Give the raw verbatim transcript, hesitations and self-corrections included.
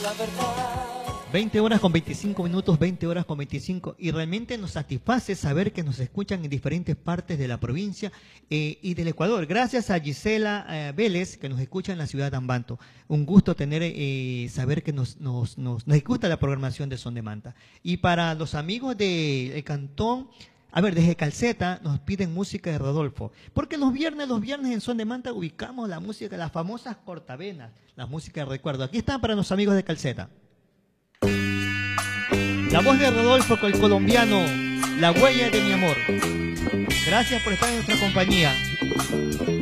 veinte horas con veinticinco minutos, veinte horas con veinticinco, y realmente nos satisface saber que nos escuchan en diferentes partes de la provincia eh, y del Ecuador. Gracias a Gisela eh, Vélez, que nos escucha en la ciudad de Ambato. Un gusto tener, eh, saber que nos, nos, nos, nos gusta la programación de Son de Manta. Y para los amigos del cantón, a ver, desde Calceta nos piden música de Rodolfo, porque los viernes, los viernes en Son de Manta ubicamos la música, las famosas cortavenas, la música de recuerdo. Aquí están para los amigos de Calceta. La voz de Rodolfo con el colombiano, La huella de mi amor. Gracias por estar en nuestra compañía.